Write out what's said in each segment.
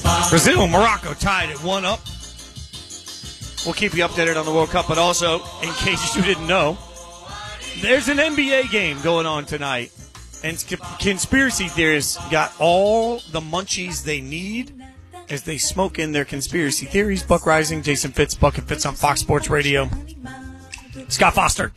Brazil and Morocco tied at 1-up. We'll keep you updated on the World Cup, but also, in case you didn't know, there's an NBA game going on tonight. And conspiracy theorists got all the munchies they need as they smoke in their conspiracy theories. Buck Rising, Jason Fitz, Buck and Fitz on Fox Sports Radio. Scott Foster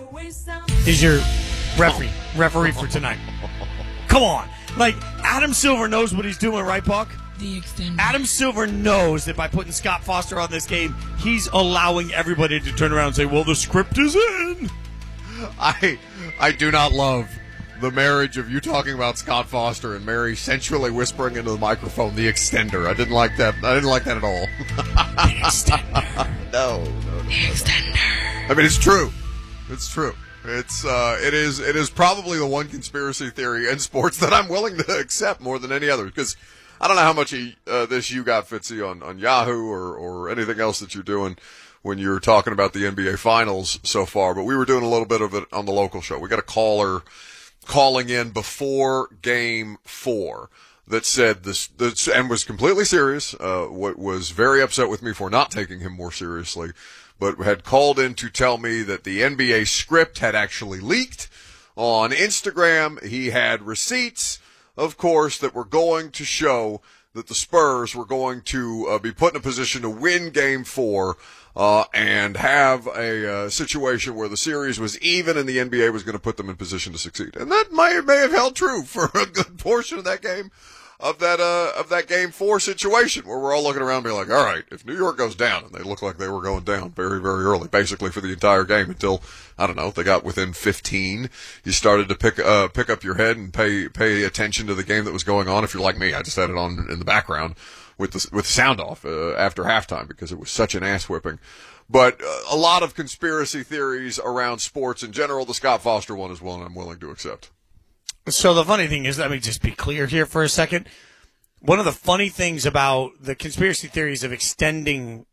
is your referee for tonight. Come on. Like, Adam Silver knows what he's doing, right, Buck? The extender. Adam Silver knows that by putting Scott Foster on this game, he's allowing everybody to turn around and say, well, the script is in. I do not love the marriage of you talking about Scott Foster and Mary sensually whispering into the microphone, the extender. I didn't like that. I didn't like that at all. The extender. No. The extender. I mean, it's true. It's true. It is probably the one conspiracy theory in sports that I'm willing to accept more than any other, because I don't know how much this you got, Fitzy, on Yahoo or anything else that you're doing when you're talking about the NBA Finals so far, but we were doing a little bit of it on the local show. We got a caller calling in before Game 4 that said this and was completely serious, was very upset with me for not taking him more seriously, but had called in to tell me that the NBA script had actually leaked on Instagram. He had receipts, of course, that were going to show that the Spurs were going to be put in a position to win Game 4 and have a situation where the series was even and the NBA was going to put them in position to succeed. And that may have held true for a good portion of that game, of that Game 4 situation, where we're all looking around and being like, all right, if New York goes down, and they look like they were going down very, very early, basically for the entire game until, I don't know, they got within 15, you started to pick up your head and pay attention to the game that was going on. If you're like me, I just had it on in the background with the sound off after halftime because it was such an ass whipping. But a lot of conspiracy theories around sports in general. The Scott Foster one is one I'm willing to accept. So the funny thing is, let me just be clear here for a second. One of the funny things about the conspiracy theories of extending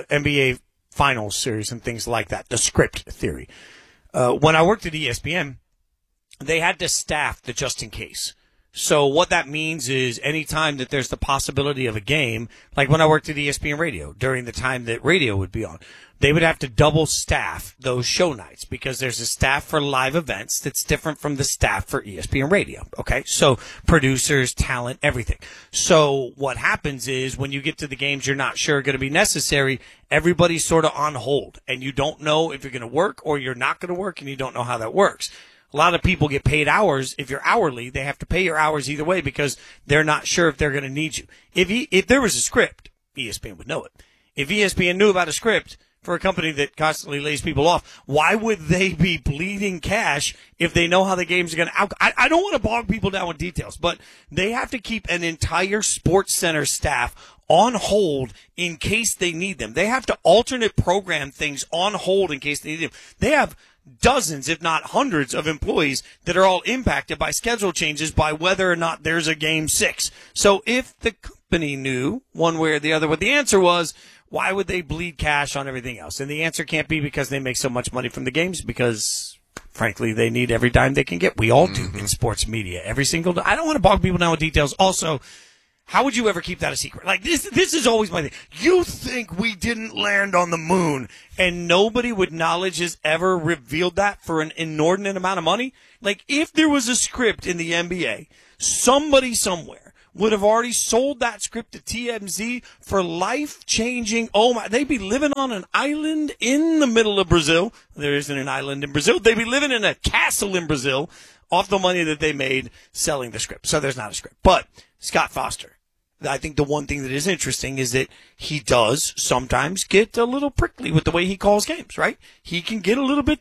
NBA Finals series and things like that, the script theory. When I worked at ESPN, they had to staff the just in case. So what that means is anytime that there's the possibility of a game, like when I worked at ESPN Radio, during the time that radio would be on, they would have to double staff those show nights because there's a staff for live events that's different from the staff for ESPN Radio. Okay. So producers, talent, everything. So what happens is when you get to the games you're not sure are going to be necessary, everybody's sort of on hold and you don't know if you're going to work or you're not going to work and you don't know how that works. A lot of people get paid hours. If you're hourly, they have to pay your hours either way because they're not sure if they're going to need you. If there was a script, ESPN would know it. If ESPN knew about a script for a company that constantly lays people off, why would they be bleeding cash if they know how the games are going to I don't want to bog people down with details, but they have to keep an entire Sports Center staff on hold in case they need them. They have to alternate program things on hold in case they need them. They have dozens, if not hundreds, of employees that are all impacted by schedule changes by whether or not there's a Game 6. So if the company knew one way or the other what the answer was, why would they bleed cash on everything else? And the answer can't be because they make so much money from the games, because frankly they need every dime they can get. We all do in sports media every single day. I don't want to bog people down with details. Also, how would you ever keep that a secret? Like, this is always my thing. You think we didn't land on the moon and nobody with knowledge has ever revealed that for an inordinate amount of money? Like, if there was a script in the NBA, somebody somewhere would have already sold that script to TMZ for life-changing, they'd be living on an island in the middle of Brazil. There isn't an island in Brazil. They'd be living in a castle in Brazil off the money that they made selling the script. So there's not a script. But Scott Foster, I think the one thing that is interesting is that he does sometimes get a little prickly with the way he calls games, right? He can get a little bit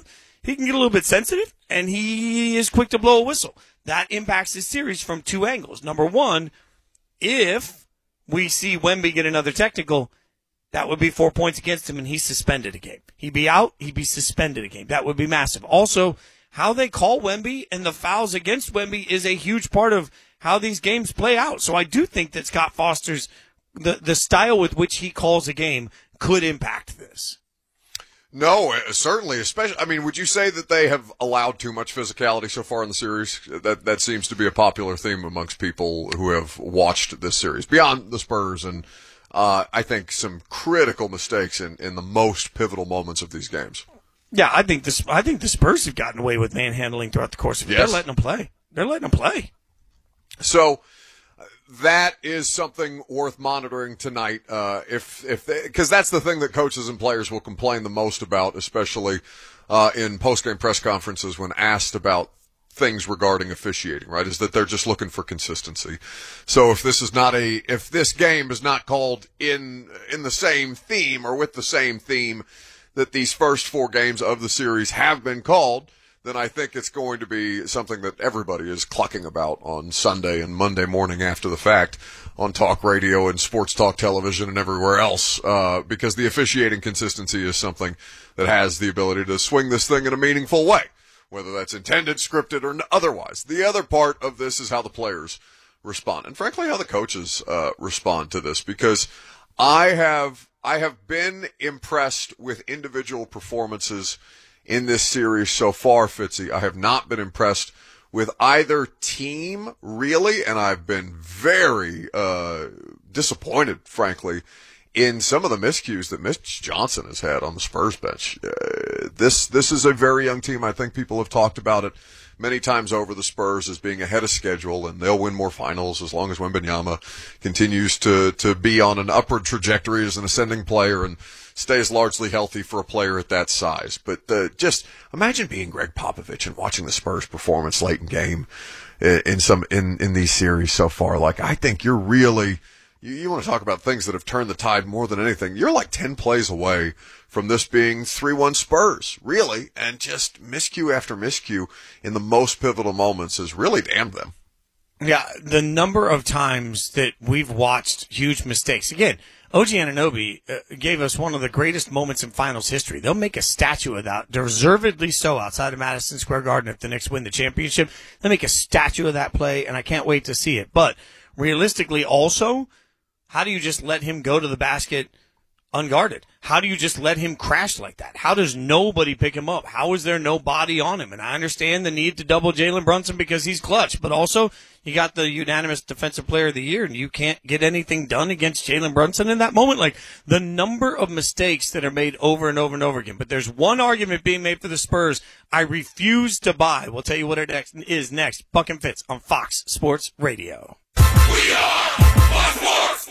sensitive, and he is quick to blow a whistle. That impacts his series from two angles. Number one, if we see Wemby get another technical, that would be 4 points against him, and he's suspended a game. He'd be out, he'd be suspended a game. That would be massive. Also, how they call Wemby and the fouls against Wemby is a huge part of how these games play out. So I do think that Scott Foster's the style with which he calls a game could impact this. No, certainly, especially. I mean, would you say that they have allowed too much physicality so far in the series? That seems to be a popular theme amongst people who have watched this series, beyond the Spurs, and I think some critical mistakes in the most pivotal moments of these games. Yeah, I think the Spurs have gotten away with manhandling throughout the course of it. Yes. They're letting them play. So that is something worth monitoring tonight. Because that's the thing that coaches and players will complain the most about, especially in post-game press conferences when asked about things regarding officiating, right? Is that they're just looking for consistency. So if this game is not called in the same theme or with the same theme that these first 4 games of the series have been called, then I think it's going to be something that everybody is clucking about on Sunday and Monday morning after the fact on talk radio and sports talk television and everywhere else, because the officiating consistency is something that has the ability to swing this thing in a meaningful way, whether that's intended, scripted, or otherwise. The other part of this is how the players respond, and frankly how the coaches respond to this, because I have been impressed with individual performances in this series so far, Fitzy. I have not been impressed with either team, really, and I've been very disappointed, frankly, in some of the miscues that Mitch Johnson has had on the Spurs bench. This is a very young team. I think people have talked about it many times over, the Spurs as being ahead of schedule, and they'll win more finals as long as Wembanyama continues to be on an upward trajectory as an ascending player and stays largely healthy for a player at that size. But just imagine being Greg Popovich and watching the Spurs performance late in game in these series so far. Like, I think you're really, you want to talk about things that have turned the tide more than anything. You're like 10 plays away from this being 3-1 Spurs, really, and just miscue after miscue in the most pivotal moments has really damned them. Yeah, the number of times that we've watched huge mistakes. Again, OG Anunoby gave us one of the greatest moments in finals history. They'll make a statue of that, deservedly so, outside of Madison Square Garden if the Knicks win the championship. They'll make a statue of that play, and I can't wait to see it. But realistically also, how do you just let him go to the basket unguarded? How do you just let him crash like that? How does nobody pick him up? How is there no body on him? And I understand the need to double Jalen Brunson because he's clutch, but also you got the unanimous defensive player of the year and you can't get anything done against Jalen Brunson in that moment. Like, the number of mistakes that are made over and over and over again. But there's one argument being made for the Spurs I refuse to buy. We'll tell you what it is next. Buck and Fitz on Fox Sports Radio. We are Fox Sports.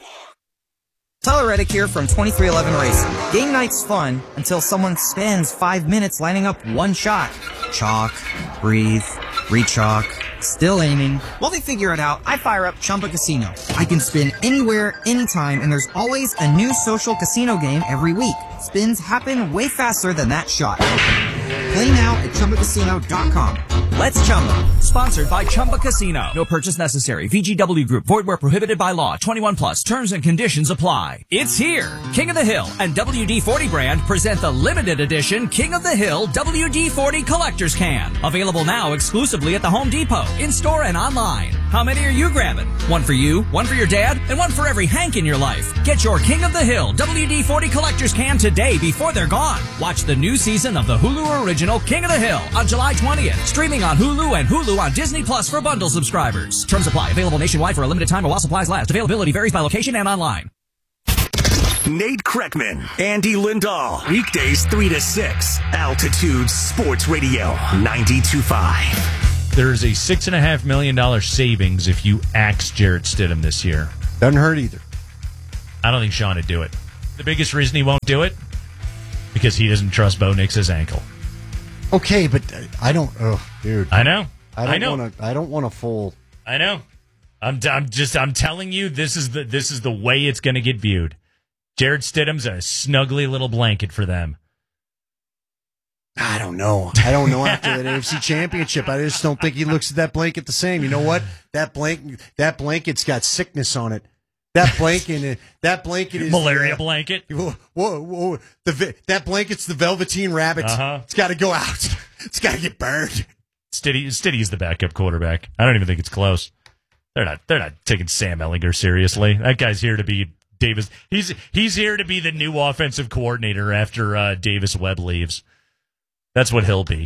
Tyler Reddick here from 2311 Racing. Game night's fun until someone spends 5 minutes lining up one shot. Chalk, breathe, re-chalk, still aiming. While they figure it out, I fire up Chumba Casino. I can spin anywhere, anytime, and there's always a new social casino game every week. Spins happen way faster than that shot. Play now at ChumbaCasino.com. Let's Chumba. Sponsored by Chumba Casino. No purchase necessary. VGW Group. Void where prohibited by law. 21 plus. Terms and conditions apply. It's here. King of the Hill and WD-40 brand present the limited edition King of the Hill WD-40 Collector's Can. Available now exclusively at the Home Depot, in-store and online. How many are you grabbing? One for you, one for your dad, and one for every Hank in your life. Get your King of the Hill WD-40 Collector's Can today before they're gone. Watch the new season of the Hulu original King of the Hill on July 20th. Streaming on Hulu and Hulu on Disney Plus for bundle subscribers. Terms apply. Available nationwide for a limited time or while supplies last. Availability varies by location and online. Nate Kreckman, Andy Lindahl. Weekdays 3 to 6. Altitude Sports Radio 92.5. There's a $6.5 million savings if you axe Jarrett Stidham this year. Doesn't hurt either. I don't think Sean would do it. The biggest reason he won't do it? Because he doesn't trust Bo Nix's ankle. Okay, but I don't. Oh, dude. I know. I don't want a full. I know. I'm telling you, this is the way it's going to get viewed. Jarrett Stidham's a snuggly little blanket for them. I don't know. After that AFC Championship, I just don't think he looks at that blanket the same. You know what? That blanket's got sickness on it. That blanket is malaria blanket. Whoa! That blanket's the Velveteen Rabbit. It's got to go out. It's got to get burned. Stiddy's the backup quarterback. I don't even think it's close. They're not taking Sam Ehlinger seriously. That guy's here to be Davis. He's here to be the new offensive coordinator after Davis Webb leaves. That's what he'll be.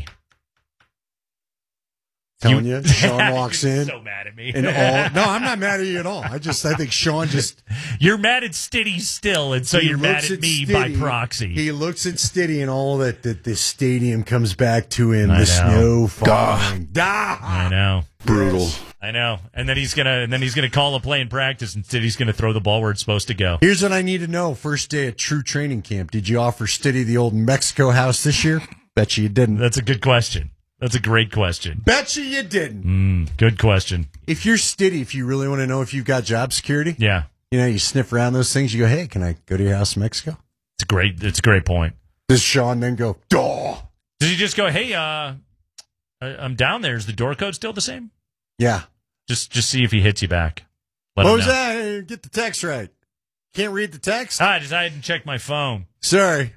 Telling you, Sean walks You're in. so mad at me. And no, I'm not mad at you at all. I think Sean just. You're mad at Stiddy still, and so he you're mad looks at me Stiddy, by proxy. He looks at Stiddy and all that the stadium comes back to him. I The know. snow falling. I know. Brutal. I know. And then he's gonna call a play in practice, and Stiddy's gonna throw the ball where it's supposed to go. Here's what I need to know. First day at true training camp. Did you offer Stiddy the old Mexico house this year? Bet you didn't. That's a good question. That's a great question. Bet you didn't. Good question. If you're Stiddy, if you really want to know if you've got job security, Yeah. you sniff around those things. You go, hey, can I go to your house in Mexico? It's a great point. Does Sean then go, duh? Does he just go, hey, I'm down there. Is the door code still the same? Yeah. Just see if he hits you back. Let What him was know. that? Hey, get the text right. Can't read the text? I didn't check my phone. Sorry.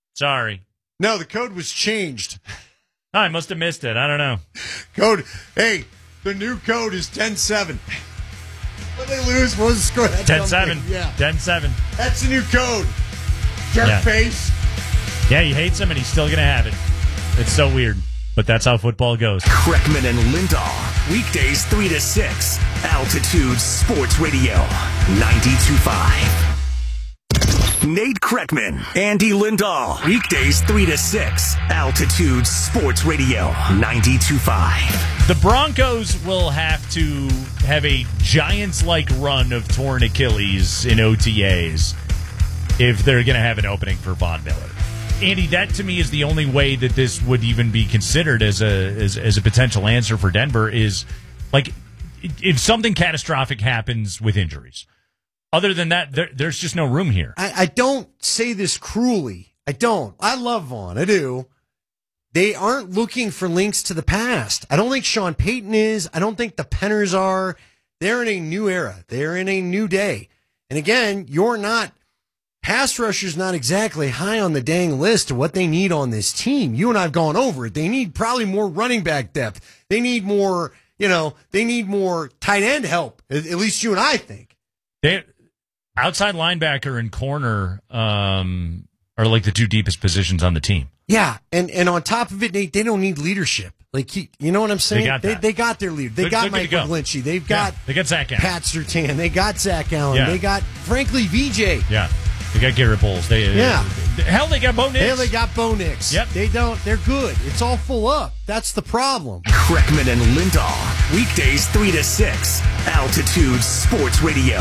No, the code was changed. I must have missed it. I don't know. Code. Hey, the new code is 10-7. When they lose, what was the score? 10-7. Yeah. 10-7. That's the new code. Jerk Yeah. face. Yeah, he hates him, and he's still going to have it. It's so weird, but that's how football goes. Kreckman and Lindahl. Weekdays 3 to 6. Altitude Sports Radio 92.5. Nate Kreckman, Andy Lindahl. Weekdays 3 to 6. Altitude Sports Radio 92.5. The Broncos will have to have a Giants-like run of torn Achilles in OTAs if they're going to have an opening for Von Miller. Andy, that to me is the only way that this would even be considered as a potential answer for Denver is, like, if something catastrophic happens with injuries. Other than that, there's just no room here. I don't say this cruelly. I don't. I love Vaughn. I do. They aren't looking for links to the past. I don't think Sean Payton is. I don't think the Penners are. They're in a new era. They're in a new day. And again, pass rusher's not exactly high on the dang list of what they need on this team. You and I have gone over it. They need probably more running back depth. They need more, they need more tight end help. At least you and I think. Outside linebacker and corner are like the two deepest positions on the team. Yeah, and on top of it, they don't need leadership. Like, you know what I'm saying? They got their leader. They got Mike McGlinchey. They got Zach Allen. Pat Surtain. They got Zach Allen. Yeah. They got, frankly, VJ. Yeah. They got Garrett Bowles. They got Bo Nix. They got Bo Nix. Yep. They're good. It's all full up. That's the problem. Kreckman and Lindahl. Weekdays 3 to 6. Altitude Sports Radio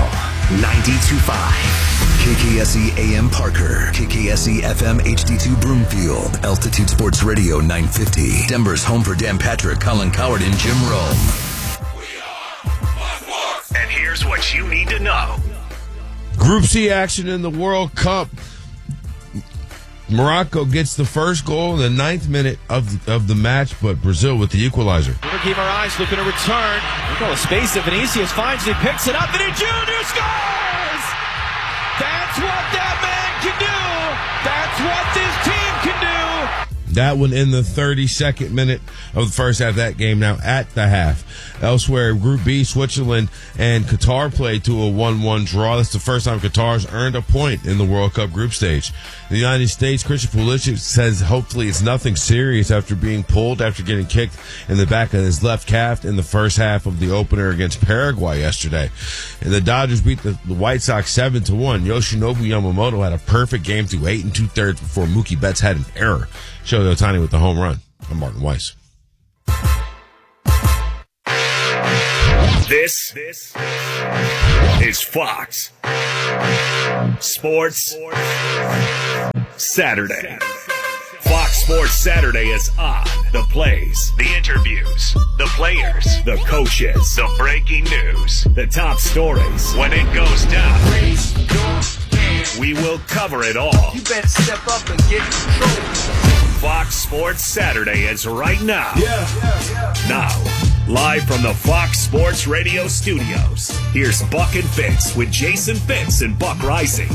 92.5. KKSE AM Parker, KKSE FM HD2 Broomfield, Altitude Sports Radio 950. Denver's home for Dan Patrick, Colin Coward, and Jim Rome. And here's what you need to know. Group C action in the World Cup. Morocco gets the first goal in the 9th minute of the match, but Brazil with the equalizer. Guimarães looking to return. Look at the space that Vinicius finds. He picks it up, and Junior scores! That's what that man can do! That's what this team can do! That one in the 32nd minute of the first half of that game. Now at the half. Elsewhere, Group B, Switzerland and Qatar played to a 1-1 draw. That's the first time Qatar's earned a point in the World Cup group stage. The United States, Christian Pulisic says hopefully it's nothing serious after being pulled after getting kicked in the back of his left calf in the first half of the opener against Paraguay yesterday. And the Dodgers beat the White Sox 7-1. Yoshinobu Yamamoto had a perfect game through 8 2/3 before Mookie Betts had an error. Shohei Ohtani with the home run. I'm Martin Weiss. This is Fox Sports Saturday. Fox Sports Saturday is on. The plays, the interviews, the players, the coaches, the breaking news, the top stories. When it goes down, we will cover it all. You better step up and get control. Fox Sports Saturday is right now. Now, live from the Fox Sports Radio studios, here's Buck and Fitz with Jason Fitz and Buck Rising.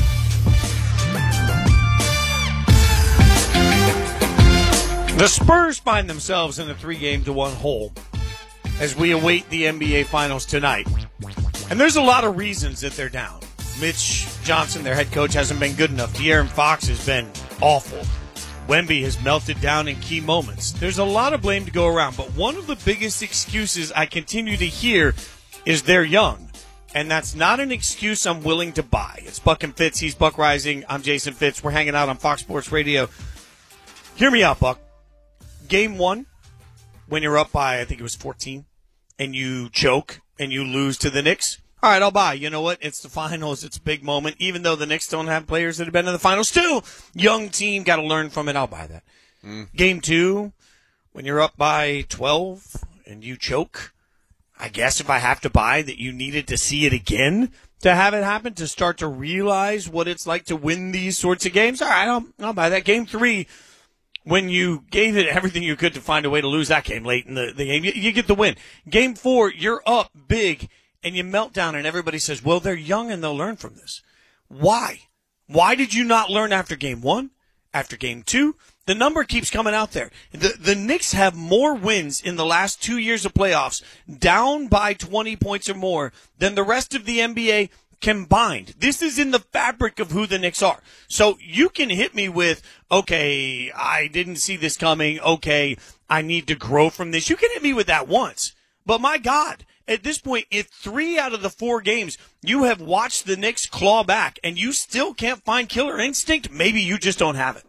The Spurs find themselves in a 3-1 hole as we await the NBA Finals tonight. And there's a lot of reasons that they're down. Mitch Johnson, their head coach, hasn't been good enough. De'Aaron Fox has been awful. Wemby has melted down in key moments. There's a lot of blame to go around, but one of the biggest excuses I continue to hear is they're young. And that's not an excuse I'm willing to buy. It's Buck and Fitz. He's Buck Rising. I'm Jason Fitz. We're hanging out on Fox Sports Radio. Hear me out, Buck. Game 1, when you're up by, I think it was 14, and you choke and you lose to the Knicks. All right, I'll buy. You know what? It's the finals. It's a big moment. Even though the Knicks don't have players that have been in the finals, still, young team, got to learn from it. I'll buy that. Game 2, when you're up by 12 and you choke, I guess if I have to buy that you needed to see it again to have it happen, to start to realize what it's like to win these sorts of games. All right, I'll buy that. Game 3, when you gave it everything you could to find a way to lose that game late in the game, you get the win. Game 4, you're up big and you melt down and everybody says, well, they're young and they'll learn from this. Why? Why did you not learn after Game 1, after Game 2? The number keeps coming out there. The Knicks have more wins in the last 2 years of playoffs, down by 20 points or more, than the rest of the NBA combined. This is in the fabric of who the Knicks are. So you can hit me with, okay, I didn't see this coming. Okay, I need to grow from this. You can hit me with that once. But my God, at this point, if 3 out of the 4 games you have watched the Knicks claw back and you still can't find killer instinct, maybe you just don't have it.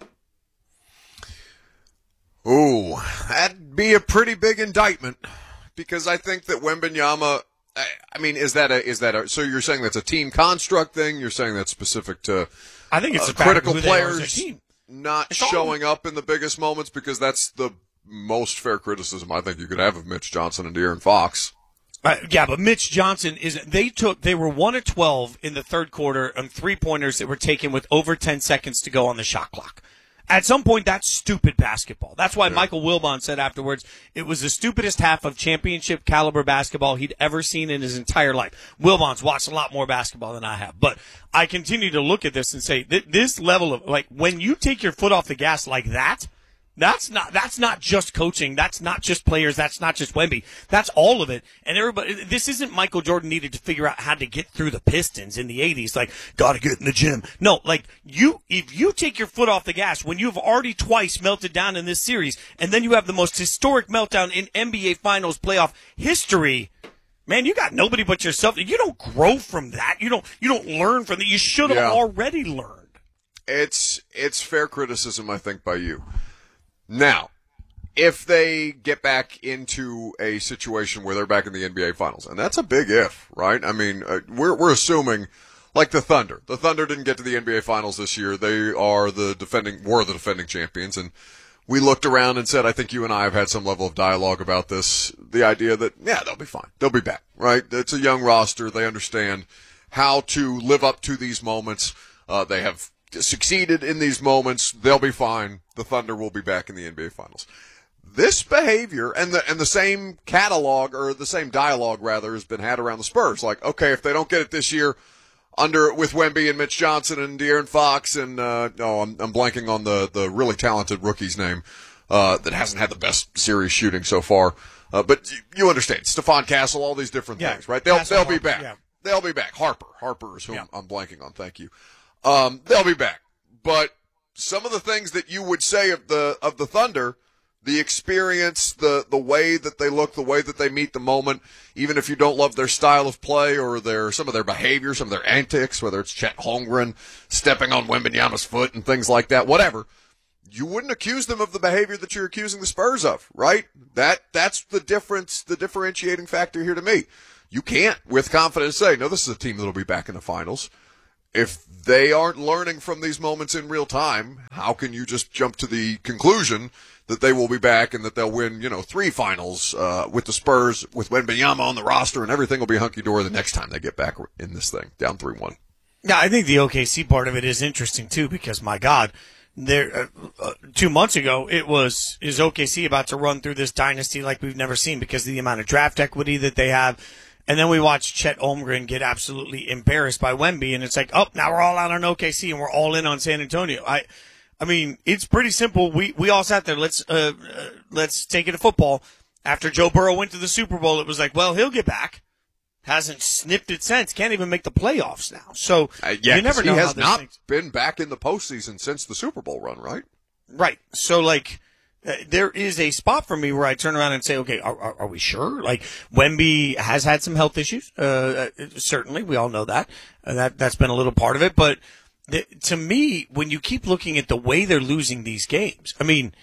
Ooh, that'd be a pretty big indictment, because I think that Wembanyama, I mean, is that a, so you're saying that's a team construct thing? You're saying that's specific to, I think it's critical who they are as players a team. not showing up in the biggest moments, because that's the most fair criticism I think you could have of Mitch Johnson and De'Aaron Fox. Yeah, but Mitch Johnson they were 1 of 12 in the third quarter on 3-pointers that were taken with over 10 seconds to go on the shot clock. At some point, that's stupid basketball. That's why Michael Wilbon said afterwards, it was the stupidest half of championship caliber basketball he'd ever seen in his entire life. Wilbon's watched a lot more basketball than I have. But I continue to look at this and say, this level of, like, when you take your foot off the gas like that, that's not just coaching. That's not just players. That's not just Wemby. That's all of it. And everybody, this isn't Michael Jordan needed to figure out how to get through the Pistons in the 80s. Like, gotta get in the gym. No, like, if you take your foot off the gas when you've already twice melted down in this series, and then you have the most historic meltdown in NBA Finals playoff history, man, you got nobody but yourself. You don't grow from that. You don't learn from that. You should have already learned. It's fair criticism, I think, by you. Now, if they get back into a situation where they're back in the NBA Finals, and that's a big if, right? I mean, we're assuming, like the Thunder. The Thunder didn't get to the NBA Finals this year. They were the defending champions, and we looked around and said, I think you and I have had some level of dialogue about this, the idea that, yeah, they'll be fine. They'll be back, right? It's a young roster. They understand how to live up to these moments. They have succeeded in these moments. They'll be fine. The Thunder will be back in the NBA Finals. This behavior and the same catalog, or the same dialogue rather, has been had around the Spurs. Like, okay, if they don't get it this year with Wemby and Mitch Johnson and De'Aaron Fox and I'm blanking on the really talented rookie's name that hasn't had the best series shooting so far. But you understand, Stephon Castle, all these different things, right? They'll be back. Yeah. They'll be back. Harper is who I'm blanking on. Thank you. They'll be back. But some of the things that you would say of the Thunder, the experience, the way that they look, the way that they meet the moment, even if you don't love their style of play or some of their behavior, some of their antics, whether it's Chet Holmgren stepping on Wembanyama's foot and things like that, whatever, you wouldn't accuse them of the behavior that you're accusing the Spurs of, right? That's the difference, the differentiating factor here to me. You can't, with confidence, say, no, this is a team that'll be back in the finals. If they aren't learning from these moments in real time, how can you just jump to the conclusion that they will be back and that they'll win, 3 finals with the Spurs, with Wembanyama on the roster, and everything will be hunky-dory the next time they get back in this thing, down 3-1. Yeah, I think the OKC part of it is interesting, too, because, my God, there 2 months ago, is OKC about to run through this dynasty like we've never seen because of the amount of draft equity that they have. And then we watched Chet Holmgren get absolutely embarrassed by Wemby, and it's like, oh, now we're all out on OKC and we're all in on San Antonio. I mean, it's pretty simple. We all sat there. Let's take it to football. After Joe Burrow went to the Super Bowl, it was like, well, he'll get back. hasn't sniffed it since. Can't even make the playoffs now. So you never know. He how has this not thing's- been back in the postseason since the Super Bowl run, right? Right. So, like, there is a spot for me where I turn around and say, okay, are we sure? Like, Wemby has had some health issues. Certainly. We all know that. That's been a little part of it. But to me, when you keep looking at the way they're losing these games, I mean,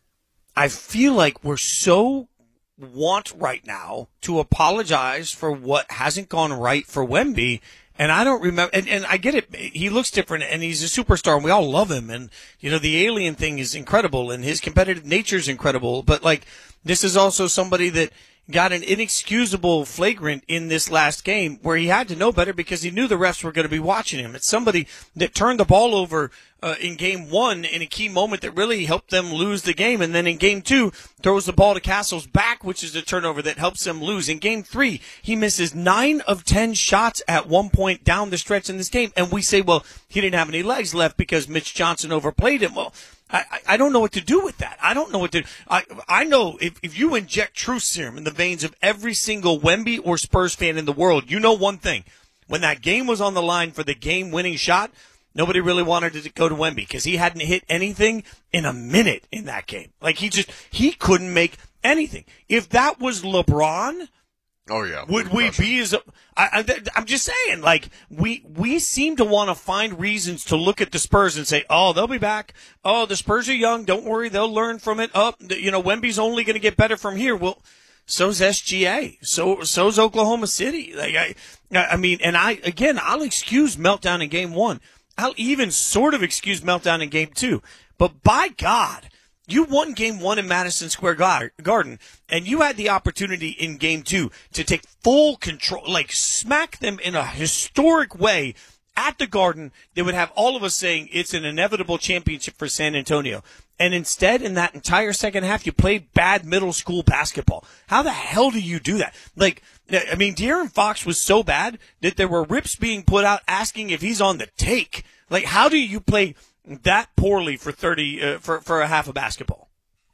I feel like we're so want right now to apologize for what hasn't gone right for Wemby. And I don't remember, and I get it. He looks different, and he's a superstar, and we all love him. And, you know, the alien thing is incredible, and his competitive nature is incredible. But, like, this is also somebody that got an inexcusable flagrant in this last game where he had to know better because he knew the refs were going to be watching him. It's somebody that turned the ball over in game one in a key moment that really helped them lose the game. And then in game two, throws the ball to Castle's back, which is a turnover that helps them lose. In game three, he misses 9 of 10 shots at one point down the stretch in this game. And we say, well, he didn't have any legs left because Mitch Johnson overplayed him. Well, I don't know what to do with that. I don't know what to. I know if you inject truth serum in the veins of every single Wemby or Spurs fan in the world, you know one thing. When that game was on the line for the game-winning shot, nobody really wanted to go to Wemby because he hadn't hit anything in a minute in that game. Like, he couldn't make anything. If that was LeBron, oh yeah, would we be as? I'm just saying, like, we seem to want to find reasons to look at the Spurs and say, oh, they'll be back. Oh, the Spurs are young. Don't worry, they'll learn from it. Oh, you know, Wemby's only going to get better from here. Well, so's SGA. So's Oklahoma City. Like, I mean, and I'll excuse meltdown in game one. I'll even sort of excuse meltdown in game two. But by God, you won game one in Madison Square Garden, and you had the opportunity in game two to take full control, like smack them in a historic way at the Garden that would have all of us saying it's an inevitable championship for San Antonio. And instead, in that entire second half, you played bad middle school basketball. How the hell do you do that? Like, I mean, De'Aaron Fox was so bad that there were rips being put out asking if he's on the take. Like, how do you play that poorly for 30 for a half of basketball?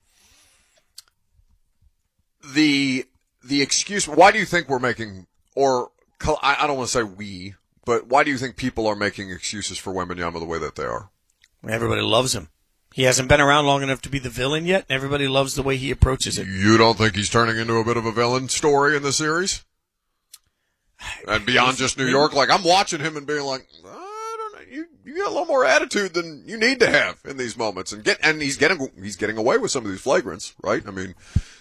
The excuse. Why do you think we're making, or I don't want to say we, but why do you think people are making excuses for Wembanyama the way that they are? Everybody loves him. He hasn't been around long enough to be the villain yet, and everybody loves the way he approaches it. You don't think he's turning into a bit of a villain story in the series? And beyond just New York, like, I'm watching him and being like, I don't know, you got a little more attitude than you need to have in these moments, and he's getting away with some of these flagrants, right? I mean,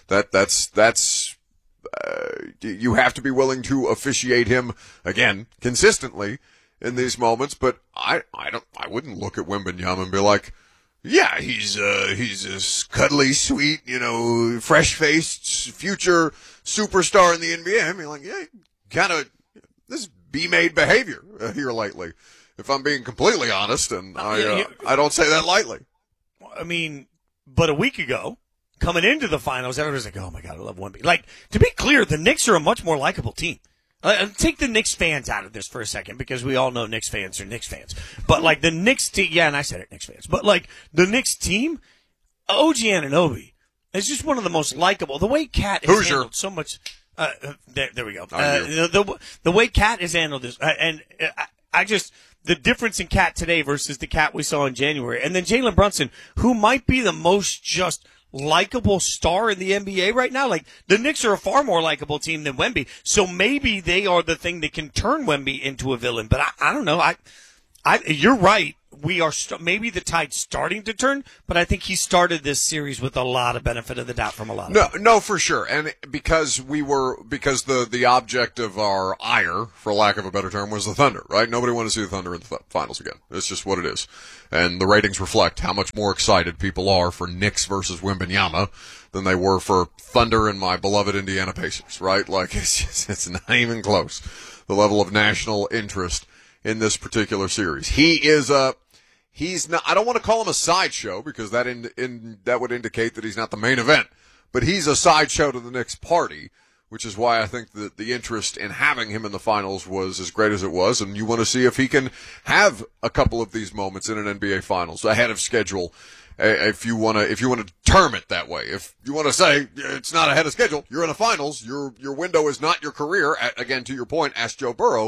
that's you have to be willing to officiate him again consistently in these moments. But I wouldn't look at Wembanyama and be like, yeah, he's a cuddly, sweet, you know, fresh-faced future superstar in the NBA. I mean, like, yeah, kind of this be-made behavior here lately, if I'm being completely honest, and I don't say that lightly. I mean, but a week ago, coming into the finals, everybody's like, oh my God, I love Wemby. Like, to be clear, the Knicks are a much more likable team. Take the Knicks fans out of this for a second, because we all know Knicks fans are Knicks fans. But, like, the Knicks team, yeah, and I said it, Knicks fans. But, like, the Knicks team, OG Anunoby is just one of the most likable. The way Cat has handled so much, there we go. The way Cat has handled this, the difference in Cat today versus the Cat we saw in January. And then Jalen Brunson, who might be the most just likable star in the NBA right now. Like, the Knicks are a far more likable team than Wemby, so maybe they are the thing that can turn Wemby into a villain. But I don't know. You're right. We are maybe the tide's starting to turn, but I think he started this series with a lot of benefit of the doubt from a lot of people. No, for sure. And because the object of our ire, for lack of a better term, was the Thunder, right? Nobody wanted to see the Thunder in the finals again. It's just what it is. And the ratings reflect how much more excited people are for Knicks versus Wembanyama than they were for Thunder and my beloved Indiana Pacers, right? Like, it's not even close, the level of national interest in this particular series. He's not, I don't want to call him a sideshow, because that would indicate that he's not the main event, but he's a sideshow to the Knicks party, which is why I think that the interest in having him in the finals was as great as it was, and you want to see if he can have a couple of these moments in an NBA Finals ahead of schedule. If you want to term it that way, if you want to say it's not ahead of schedule, you're in a finals, your window is not your career. Again, to your point, ask Joe Burrow.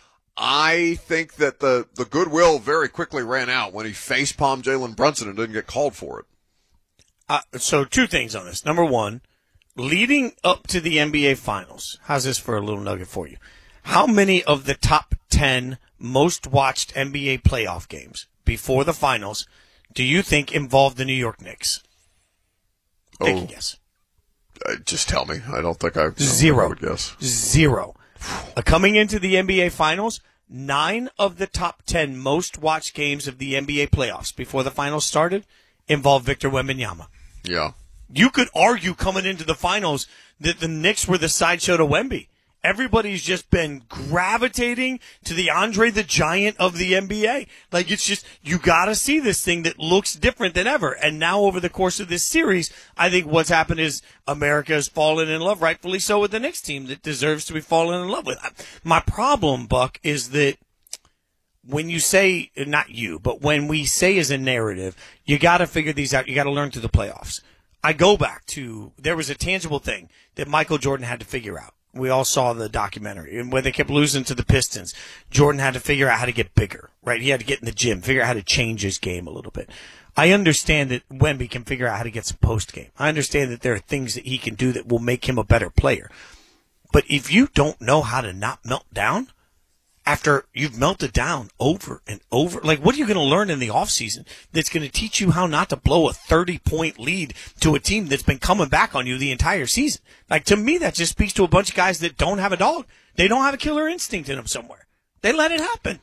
I think that the goodwill very quickly ran out when he facepalmed Jalen Brunson and didn't get called for it. So 2 things on this. Number 1, leading up to the NBA Finals, how's this for a little nugget for you? How many of the top 10 most watched NBA playoff games before the finals do you think involved the New York Knicks? Take a guess. Just tell me. I don't think I 0. I would guess. 0. Coming into the NBA Finals, 9 of the top 10 most watched games of the NBA playoffs before the finals started involved Victor Wembanyama. Yeah. You could argue coming into the finals that the Knicks were the sideshow to Wemby. Everybody's just been gravitating to the Andre the Giant of the NBA. Like, it's just, you gotta see this thing that looks different than ever. And now over the course of this series, I think what's happened is America has fallen in love, rightfully so, with the Knicks team that deserves to be fallen in love with. My problem, Buck, is that when you say, not you, but when we say as a narrative, you gotta figure these out. You gotta learn through the playoffs. I go back to, there was a tangible thing that Michael Jordan had to figure out. We all saw the documentary. And when they kept losing to the Pistons, Jordan had to figure out how to get bigger, right? He had to get in the gym, figure out how to change his game a little bit. I understand that Wemby can figure out how to get some post game. I understand that there are things that he can do that will make him a better player. But if you don't know how to not melt down, after you've melted down over and over, like, what are you going to learn in the offseason that's going to teach you how not to blow a 30-point lead to a team that's been coming back on you the entire season? Like, to me, that just speaks to a bunch of guys that don't have a dog. They don't have a killer instinct in them somewhere. They let it happen.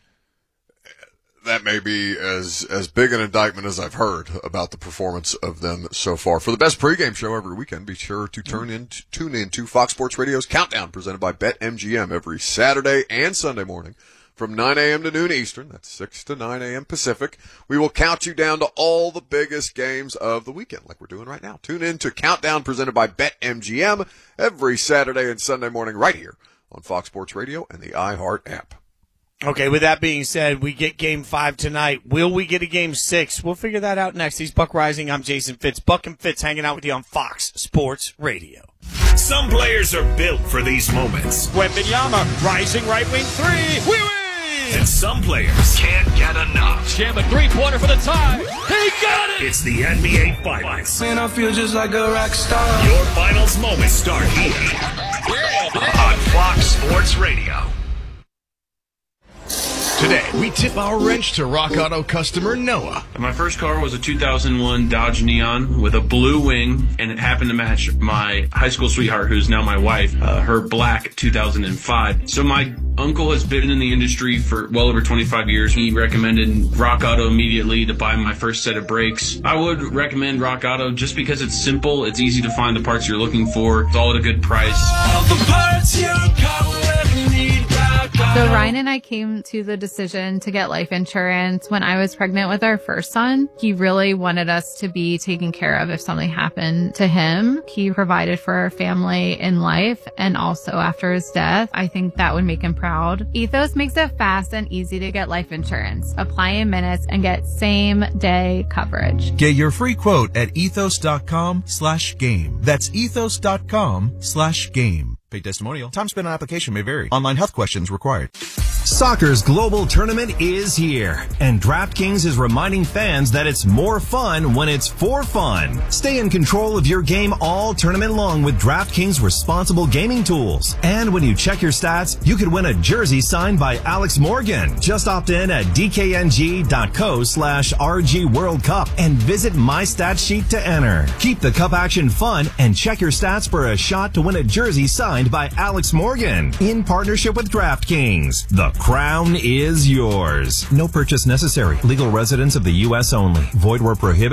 That may be as big an indictment as I've heard about the performance of them so far. For the best pregame show every weekend, be sure to tune in to Fox Sports Radio's Countdown, presented by BetMGM, every Saturday and Sunday morning from 9 a.m. to noon Eastern. That's 6 to 9 a.m. Pacific. We will count you down to all the biggest games of the weekend, like we're doing right now. Tune in to Countdown, presented by BetMGM, every Saturday and Sunday morning right here on Fox Sports Radio and the iHeart app. Okay, with that being said, we get Game 5 tonight. Will we get a Game 6? We'll figure that out next. He's Buck Rising. I'm Jason Fitz. Buck and Fitz hanging out with you on Fox Sports Radio. Some players are built for these moments. Wembanyama, rising right wing 3. We win! And some players can't get enough. Jam a 3-pointer for the tie. He got it! It's the NBA Finals. Man, I feel just like a rock star. Your finals moments start here on Fox Sports Radio. Today, we tip our wrench to Rock Auto customer Noah. My first car was a 2001 Dodge Neon with a blue wing, and it happened to match my high school sweetheart, who's now my wife, her black 2005. So my uncle has been in the industry for well over 25 years. He recommended Rock Auto immediately to buy my first set of brakes. I would recommend Rock Auto just because it's simple, it's easy to find the parts you're looking for, it's all at a good price. All the parts your car will ever need. So Ryan and I came to the decision to get life insurance when I was pregnant with our first son. He really wanted us to be taken care of if something happened to him. He provided for our family in life and also after his death. I think that would make him proud. Ethos makes it fast and easy to get life insurance. Apply in minutes and get same day coverage. Get your free quote at ethos.com/game. That's ethos.com/game. Paid testimonial. Time spent on application may vary. Online health questions required. Soccer's global tournament is here, and DraftKings is reminding fans that it's more fun when it's for fun. Stay in control of your game all tournament long with DraftKings responsible gaming tools. And when you check your stats, you could win a jersey signed by Alex Morgan. Just opt in at dkng.co/RG World Cup and visit My Stat Sheet to enter. Keep the cup action fun and check your stats for a shot to win a jersey signed by Alex Morgan in partnership with DraftKings. The crown is yours. No purchase necessary. Legal residents of the U.S. only. Void where prohibited.